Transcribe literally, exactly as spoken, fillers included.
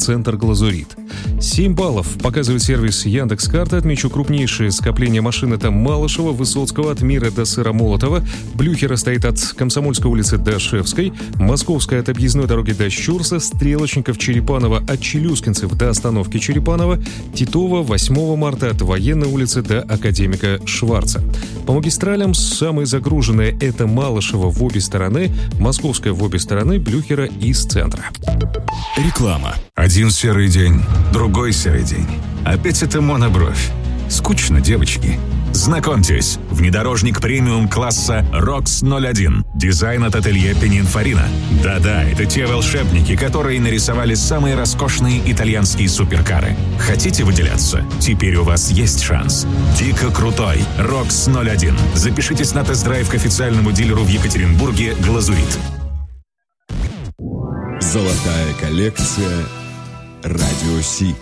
«Центр Глазурит». семь баллов показывает сервис Яндекс.Карты. Отмечу крупнейшие скопления машин. Это Малышева, Высоцкого, от Мира до Сыромолотова. Блюхера стоит от Комсомольской улицы до Шевской. Московская от объездной дороги до Щурса. Стрелочников, Черепанова от Челюскинцев до остановки Черепанова. Титова, восьмого марта от Военной улицы до Академика Шварца. По магистралям самые загруженные — это Малышева в обе стороны, Московская в обе стороны, Блюхера из центра. Реклама. Один серый день, другой серый день. Опять это монобровь. Скучно, девочки. Знакомьтесь, внедорожник премиум-класса рокс ноль один. Дизайн от ателье Пининфарина. Да-да, это те волшебники, которые нарисовали самые роскошные итальянские суперкары. Хотите выделяться? Теперь у вас есть шанс. Дико крутой рокс ноль один. Запишитесь на тест-драйв к официальному дилеру в Екатеринбурге «Глазурит». Золотая коллекция «Радио Си».